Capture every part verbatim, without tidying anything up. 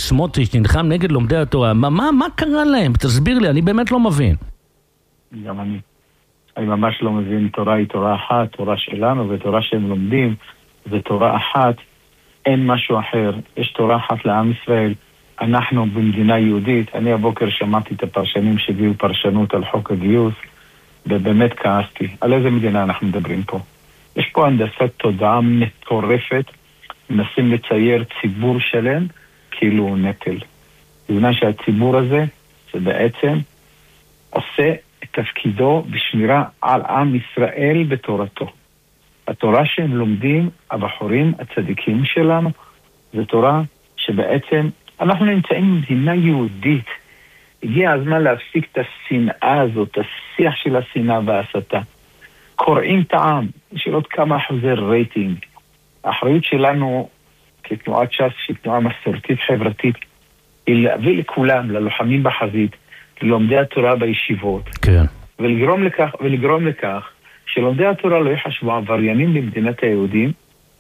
סמוטריץ' נלחם נגד לומדי התורה. מה, מה, מה קרה להם? תסביר לי, אני באמת לא מבין. גם אני. אני ממש לא מבין. תורה היא תורה אחת, תורה שלנו, ותורה שהם לומדים, זה תורה אחת. אין משהו אחר. יש תורה אחת לעם ישראל. אנחנו במדינה יהודית. אני הבוקר שמעתי את הפרשנים שהביאו פרשנות על חוק הגיוס, ובאמת כעסתי. על איזה מדינה אנחנו מדברים פה? יש פה הנדסת תודעה מטורפת, מנסים לצייר ציבור שלם כאילו הוא נטל. בגלל שהציבור הזה, זה בעצם עושה את תפקידו בשמירה על עם ישראל בתורתו. התורה שהם לומדים, הבחורים הצדיקים שלנו, זה תורה שבעצם אנחנו נמצאים במדינה יהודית. הגיע הזמן להפסיק את השנאה הזאת, השיח של השנאה וההסתה. קוראים את העם, יש עוד כמה אחוזי רייטינג. האחריות שלנו כתנועת ש"ס, שהיא תנועה מסורתית חברתית, היא להביא לכולם, ללוחמים בחזית, ללומדי התורה בישיבות, כן. ולגרום לכך, ולגרום לכך שלומדי התורה לא יחשבו עבריינים במדינת היהודים,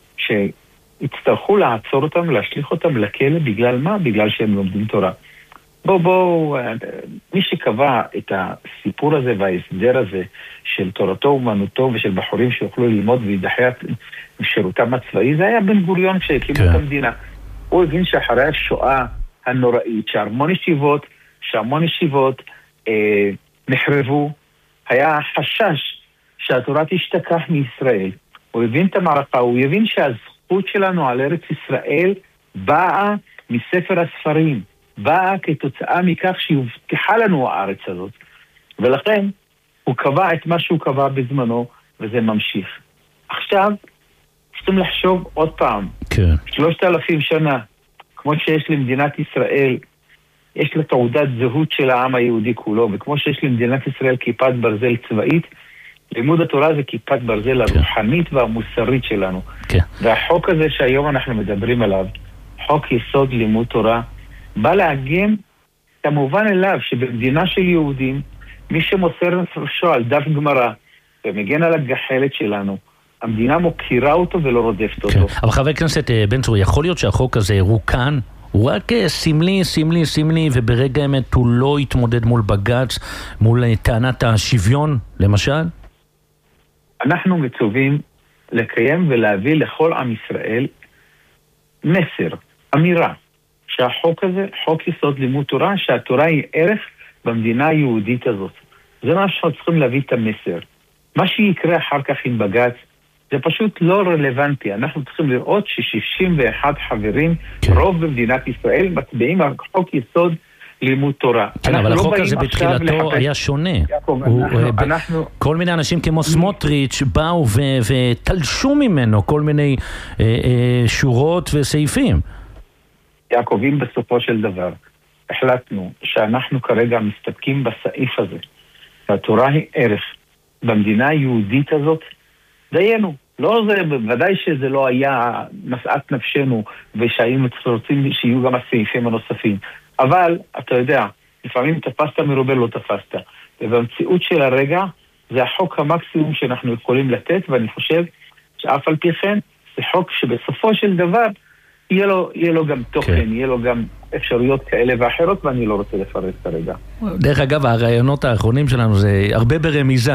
שיצטרכו לעצור אותם, להשליך אותם לכלא, בגלל מה? בגלל שהם לומדים תורה. בואו, בואו, מי שקבע את הסיפור הזה וההסדר הזה של תורתו אומנותו ושל בחורים שיוכלו ללמוד וידחיה שירותם הצבאי, זה היה בן גוריון שהקימו את המדינה. הוא הבין שאחרי השואה הנוראית, שהמון ישיבות, שהמון ישיבות אה, נחרבו, היה חשש שהתורה תשתכח מישראל. הוא הבין את המערכה, הוא הבין שהזכות שלנו על ארץ ישראל באה מספר הספרים. באה כתוצאה מכך שהובטחה לנו הארץ הזאת. ולכן הוא קבע את מה שהוא קבע בזמנו, וזה ממשיך. עכשיו, צריכים לחשוב עוד פעם. כן. שלושת אלפים שנה, כמו שיש למדינת ישראל, יש לה תעודת זהות של העם היהודי כולו, וכמו שיש למדינת ישראל כיפת ברזל צבאית, לימוד התורה זה כיפת ברזל כן. הרוחנית והמוסרית שלנו. כן. והחוק הזה שהיום אנחנו מדברים עליו, חוק יסוד לימוד תורה, בא להגן כמובן אליו שבמדינה של יהודים, מי שמוסר נפשו על דף גמרא ומגן על הגחלת שלנו, המדינה מוכירה אותו ולא רודפת אותו. כן. אבל חבר הכנסת בן צור, יכול להיות שהחוק הזה רוקן, הוא רק סמלי, סמלי, סמלי, וברגע האמת הוא לא יתמודד מול בג"ץ, מול טענת השוויון, למשל? אנחנו מצווים לקיים ולהביא לכל עם ישראל מסר, אמירה, שהחוק הזה, חוק יסוד לימוד תורה, שהתורה היא ערך במדינה היהודית הזאת. זה מה שאנחנו צריכים להביא את המסר. מה שיקרה אחר כך עם בג"ץ, זה פשוט לא רלוונטי. אנחנו צריכים לראות ש-שישים ואחד חברים, כן. רוב במדינת ישראל, מצביעים על חוק יסוד לימוד תורה. כן, אבל לא החוק הזה בתחילתו לחפש... היה שונה. יעקב, הוא, אנחנו, ב... אנחנו... כל מיני אנשים כמו סמוטריץ' באו ו... ותלשו ממנו כל מיני אה, אה, שורות וסעיפים. יעקב, אם בסופו של דבר החלטנו שאנחנו כרגע מסתפקים בסעיף הזה, והתורה היא ערך במדינה היהודית הזאת, דיינו. לא זה, בוודאי שזה לא היה משאת נפשנו, ושהיינו רוצים שיהיו גם הסעיפים הנוספים. אבל, אתה יודע, לפעמים תפסת מרובה לא תפסת. ובמציאות של הרגע, זה החוק המקסימום שאנחנו יכולים לתת, ואני חושב שאף על פי כן, זה חוק שבסופו של דבר, יהיה לו, יהיה לו גם תוכן, כן. יהיה לו גם אפשרויות כאלה ואחרות, ואני לא רוצה לפרט כרגע. דרך אגב, הרעיונות האחרונים שלנו זה הרבה ברמיזה.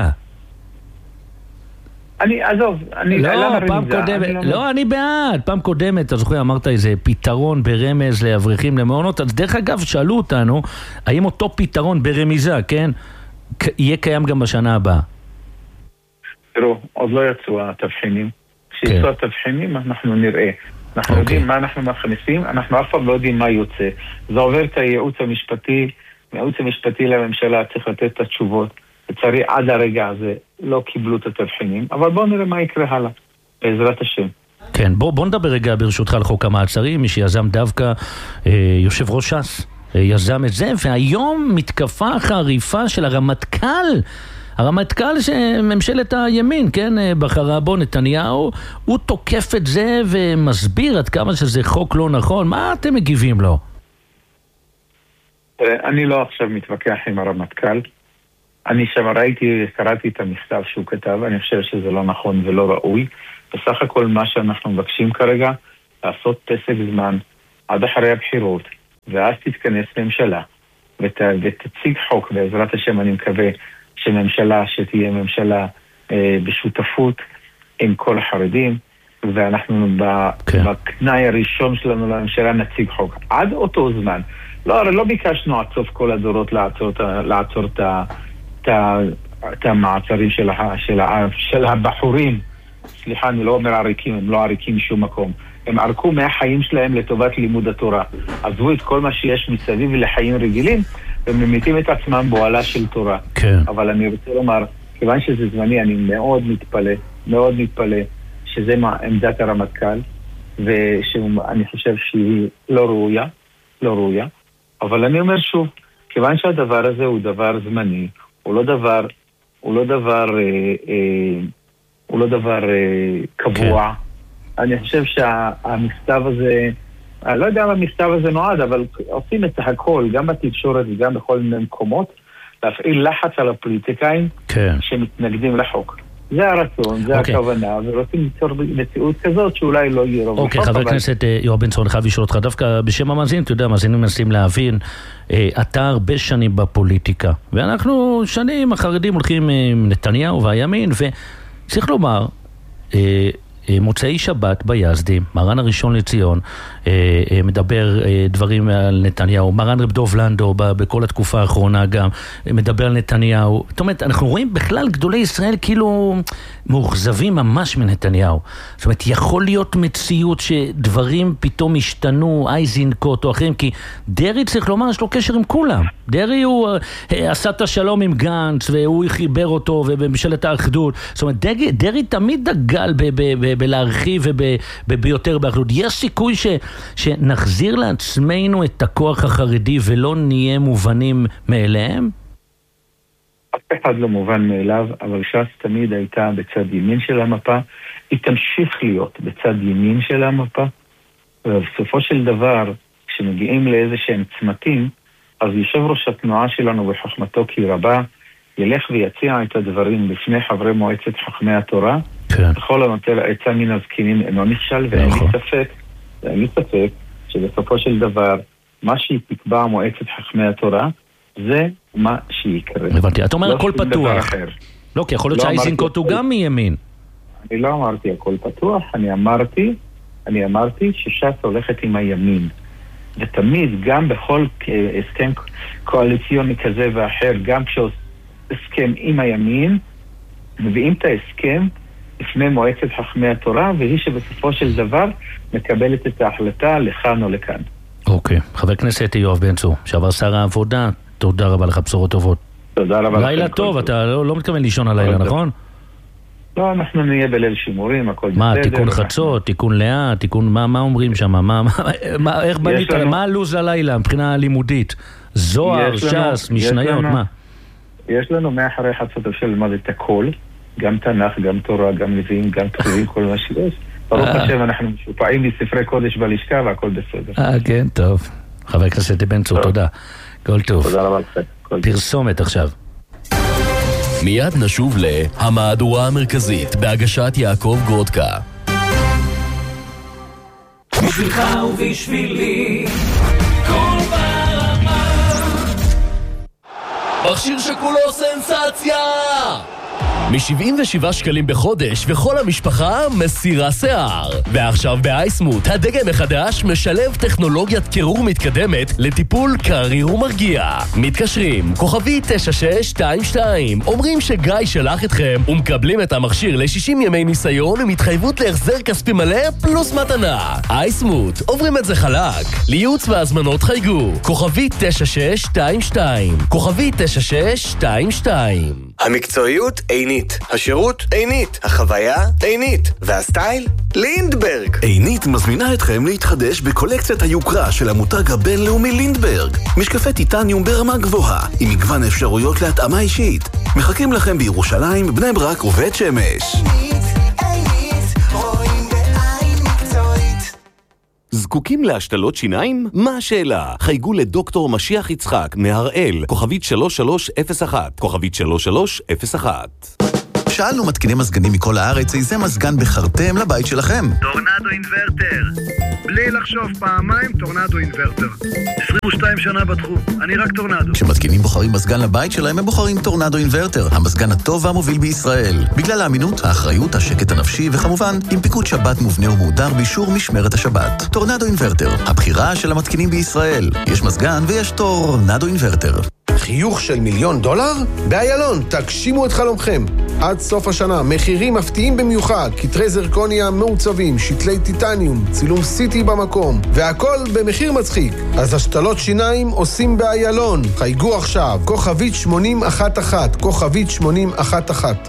אני, עזוב, אני... לא, פעם קודמת, אני לא, לא אני בעד, פעם קודמת, אתה זוכר, אמרת איזה פתרון ברמז לאברכים למעונות, אז דרך אגב, שאלו אותנו, האם אותו פתרון ברמיזה, כן, יהיה קיים גם בשנה הבאה? תראו, עוד לא יצאו התבחינים. כשיצאו התבחינים, אנחנו נראה. אנחנו יודעים מה אנחנו מכניסים, אנחנו אף פעם לא יודעים מה יוצא. זה עובר את הייעוץ המשפטי, הייעוץ המשפטי לממשלה צריך לתת את התשובות. לצערי עד הרגע הזה לא קיבלו את התבחינים, אבל בואו נראה מה יקרה הלאה, בעזרת השם. כן, בוא, בוא נדבר רגע ברשותך על חוק המעצרים, מי שיזם דווקא אה, יושב ראש ש"ס, אה, יזם את זה, והיום מתקפה חריפה של הרמטכ"ל, הרמטכ"ל שממשלת הימין, כן, בחרה בו נתניהו, הוא תוקף את זה ומסביר עד כמה שזה חוק לא נכון. מה אתם מגיבים לו? אני לא עכשיו מתווכח עם הרמטכ"ל. אני שם ראיתי, קראתי את המכתב שהוא כתב, אני חושב שזה לא נכון ולא ראוי. בסך הכל מה שאנחנו מבקשים כרגע, לעשות פסק זמן עד אחרי הבחירות, ואז תתכנס ממשלה, ות, ותציג חוק, בעזרת השם אני מקווה שממשלה שתהיה ממשלה אה, בשותפות עם כל החרדים, ואנחנו כן. בקנאי הראשון שלנו לממשלה נציג חוק. עד אותו זמן, לא, הרי לא ביקשנו עד סוף כל הדורות לעצור, לעצור את, את, את המעצרים של, של, של הבחורים. סליחה, אני לא אומר עריקים, הם לא עריקים משום מקום. הם ערכו מהחיים שלהם לטובת לימוד התורה. עזבו את כל מה שיש מסביב לחיים רגילים, וממיתים את עצמם בועלה של תורה. כן. אבל אני רוצה לומר, כיוון שזה זמני, אני מאוד מתפלא, מאוד מתפלא, שזה מה עמדת הרמטכ"ל, ושאני חושב שהיא לא ראויה, לא ראויה. אבל אני אומר שוב, כיוון שהדבר הזה הוא דבר זמני, הוא לא דבר, הוא לא דבר, אה, אה, הוא לא דבר אה, קבוע. כן. אני חושב שהמכתב הזה, אני לא יודע אם המכתב הזה נועד, אבל עושים את הכל, גם בתקשורת וגם בכל מיני מקומות, להפעיל לחץ על הפוליטיקאים כן. שמתנגדים לחוק. זה הרצון, זה okay. הכוונה, ורוצים ליצור מציאות כזאת שאולי לא יהיה רוב. אוקיי, חבר הכנסת יואב בן צור, אני חייב לשאול אותך דווקא בשם המאזין, אתה יודע, מאזינים מנסים להבין, אתה הרבה שנים בפוליטיקה, ואנחנו שנים החרדים הולכים עם נתניהו והימין, וצריך לומר, מוצאי שבת ביזדים, מרן הראשון לציון, מדבר דברים על נתניהו, מרן רב דוב לנדו בכל התקופה האחרונה גם מדבר על נתניהו. זאת אומרת, אנחנו רואים בכלל גדולי ישראל כאילו מאוכזבים ממש מנתניהו. זאת אומרת, יכול להיות מציאות שדברים פתאום השתנו, אייזנקוט או אחרים, כי דרי צריך לומר, יש לו קשר עם כולם. דרי הוא עשה את השלום עם גנץ, והוא חיבר אותו ובממשלת האחדות. זאת אומרת, דרי תמיד דגל בלהרחיב וביותר באחדות. יש סיכוי ש... שנחזיר לעצמנו את הכוח החרדי ולא נהיה מובנים מאליהם? אף אחד לא מובן מאליו, אבל ש"ס תמיד הייתה בצד ימין של המפה, היא תמשיך להיות בצד ימין של המפה, ובסופו של דבר, כשמגיעים לאיזה שהם צמתים, אז יושב ראש התנועה שלנו בחכמתו כי רבה, ילך ויציע את הדברים לפני חברי מועצת חכמי התורה, כן. בכל הנוטל עצה מן הזקנים אינו נכשל, ואין לי ספק, ואין לי ספק, שבסופו של דבר, מה שהיא תקבע מועצת חכמי התורה, זה מה שיקרה. הבנתי, אתה אומר הכל פתוח. לא, כי יכול להיות שאייזנקוט הוא גם מימין. אני לא אמרתי הכל פתוח, אני אמרתי, אני אמרתי שש"ס הולכת עם הימין. ותמיד, גם בכל הסכם קואליציוני כזה ואחר, גם כשהסכם עם הימין, מביאים את ההסכם לפני מועצת חכמי התורה, והיא שבסופו של דבר מקבלת את ההחלטה לכאן או לכאן. אוקיי. חבר כנסת יואב בן צור, שעבר שר העבודה, תודה רבה לך, בשורות טובות. תודה רבה לכם. לילה טוב, אתה לא, לא מתכוון לישון הלילה, נכון? לא, אנחנו נהיה בליל שימורים, הכל בסדר. מה, תיקון חצות, תיקון לאט, תיקון, מה, מה אומרים שם? מה, מה, איך בנית, מה הלוז הלילה מבחינה לימודית? זוהר, ש"ס, משניות, מה? יש לנו מאחרי חצות אפשר ללמוד את הכל, גם תנ"ך, גם תורה, גם נביאים, גם תחורים, כל מה שיש. ברוך השם, אנחנו משופעים מספרי קודש בלשכה והכל בסדר. אה, כן, טוב. חבר הכנסת בן צור, תודה. כל טוב. תודה רבה לכם. פרסומת עכשיו. מיד נשוב להמהדורה המרכזית בהגשת יעקב גרודקה. בשבילך ובשבילי כל ברמה, מכשיר שכולו סנסציה! מ-שבעים ושבעה שקלים בחודש, וכל המשפחה מסירה שיער. ועכשיו באייסמוט, הדגם החדש משלב טכנולוגיית קירור מתקדמת לטיפול קריר ומרגיע. מתקשרים, כוכבי תשע שש שתיים שתיים, אומרים שגיא שלח אתכם, ומקבלים את המכשיר ל-שישים ימי ניסיון עם התחייבות להחזר כספי מלא פלוס מתנה. אייסמוט, עוברים את זה חלק. לייעוץ והזמנות חייגו, כוכבי תשע שש שתיים שתיים, כוכבי תשע שש שתיים שתיים. המקצועיות עינית, השירות עינית, החוויה עינית, והסטייל לינדברג. עינית מזמינה אתכם להתחדש בקולקציית היוקרה של המותג הבינלאומי לינדברג. משקפי טיטניום ברמה גבוהה, עם מגוון אפשרויות להתאמה אישית. מחכים לכם בירושלים, בני ברק ובית שמש. עינית, עינית, רואים בעין מקצועית. זקוקים להשתלות שיניים? מה השאלה? חייגו לדוקטור משיח יצחק מהראל, כוכבית שלוש שלוש אפס אחת, כוכבית שלוש שלוש אפס אחת. שאלנו מתקיני מזגנים מכל הארץ איזה מזגן בחרתם לבית שלכם. טורנדו אינברטר. בלי לחשוב פעמיים, טורנדו אינברטר. עשרים ושתיים שנה בתחום, אני רק טורנדו. כשמתקינים בוחרים מזגן לבית שלהם, הם בוחרים טורנדו אינברטר, המזגן הטוב והמוביל בישראל. בגלל האמינות, האחריות, השקט הנפשי, וכמובן, עם פיקוד שבת מובנה ומהודר באישור משמרת השבת. טורנדו אינברטר, הבחירה של המתקינים בישראל. יש מזגן ויש טורנדו אינברטר. חיוך של מיליון דולר? באיילון, תגשימו את חלומכם. עד סוף השנה, מחירים מפתיעים במיוחד, כתרי זרקוניה מעוצבים, שתלי טיטניום, צילום סיטי במקום, והכל במחיר מצחיק. אז השתלות שיניים עושים באיילון. חייגו עכשיו, כוכבית שמונים אחת אחת, כוכבית שמונים אחת אחת.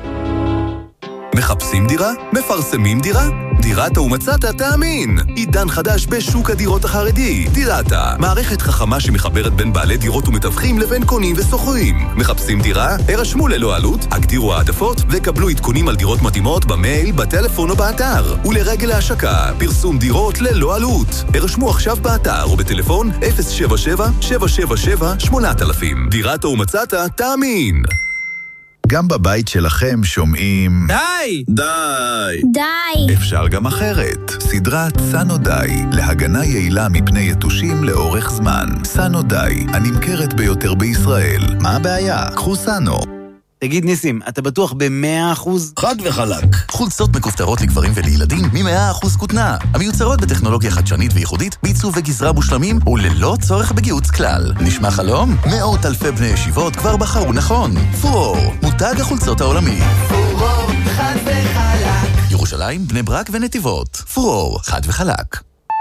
מחפשים דירה? מפרסמים דירה? דירתה ומצאת תאמין. עידן חדש בשוק הדירות החרדי. דירתה, מערכת חכמה שמחברת בין בעלי דירות ומתווכים לבין קונים וסוחרים. מחפשים דירה? הרשמו ללא עלות, הגדירו העדפות וקבלו עדכונים על דירות מתאימות במייל, בטלפון או באתר. ולרגל ההשקה, פרסום דירות ללא עלות. הרשמו עכשיו באתר או בטלפון אפס שבע שבע שבע שבע שבע שמונה אלף. דירתה ומצאת תאמין. גם בבית שלכם שומעים... די! די! די! אפשר גם אחרת. סדרת סנו די, להגנה יעילה מפני יתושים לאורך זמן. סנו די, הנמכרת ביותר בישראל. מה הבעיה? קחו סנו. תגיד ניסים, אתה בטוח ב-מאה אחוז? חד וחלק. חולצות מכופתרות לגברים ולילדים מ-מאה אחוז כותנה. המיוצרות בטכנולוגיה חדשנית וייחודית, בעיצוב וגזרה מושלמים וללא צורך בגיוץ כלל. נשמע חלום? מאות אלפי בני ישיבות כבר בחרו נכון. פורור, מותג החולצות העולמי. פורור, חד וחלק. ירושלים, בני ברק ונתיבות. פורור, חד וחלק.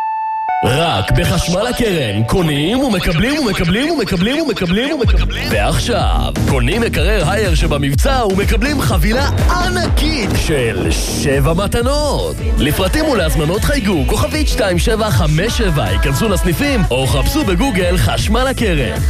רק בחשמל הקרן, קונים ומקבלים ומקבלים ומקבלים ומקבלים ומקבלים ועכשיו, קונים מקרר הייר שבמבצע ומקבלים חבילה ענקית של שבע מתנות. לפרטים ולהזמנות חייגו כוכבית שתיים שבע חמש שבע, ייכנסו לסניפים או חפשו בגוגל חשמל הקרן.